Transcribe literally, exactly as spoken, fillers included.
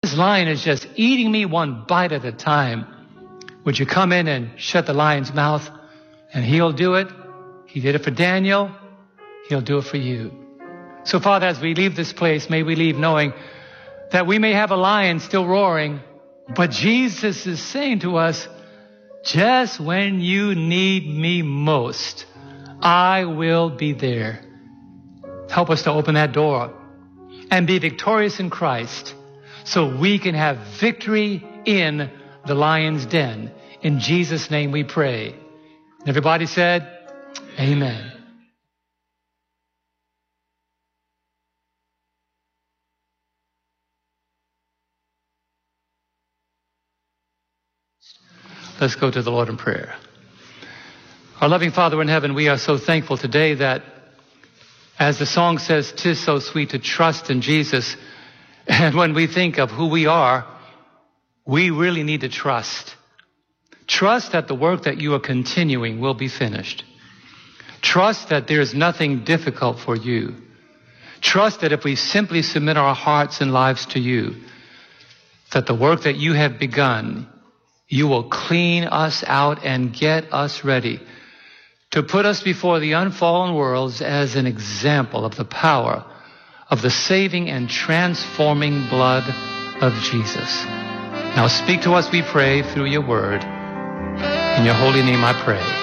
this lion is just eating me one bite at a time. Would you come in and shut the lion's mouth? And he'll do it. He did it for Daniel. He'll do it for you. So, Father, as we leave this place, may we leave knowing that we may have a lion still roaring, but Jesus is saying to us, just when you need me most, I will be there. Help us to open that door and be victorious in Christ so we can have victory in the lion's den. In Jesus' name we pray. Everybody said, amen. Let's go to the Lord in prayer. Our loving Father in heaven, we are so thankful today that, as the song says, 'tis so sweet to trust in Jesus. And when we think of who we are, we really need to trust. Trust that the work that you are continuing will be finished. Trust that there is nothing difficult for you. Trust that if we simply submit our hearts and lives to you, that the work that you have begun, you will clean us out and get us ready to put us before the unfallen worlds as an example of the power of the saving and transforming blood of Jesus. Now speak to us, we pray, through your word. In your holy name I pray.